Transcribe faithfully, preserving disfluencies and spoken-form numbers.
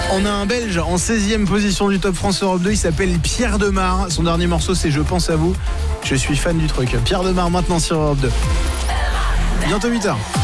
On a un Belge en seizième position du Top France Europe deux. Il s'appelle Pierre Demar. Son dernier morceau, c'est Je pense à vous. Je suis fan du truc. Pierre Demar maintenant sur Europe deux. Bientôt huit heures.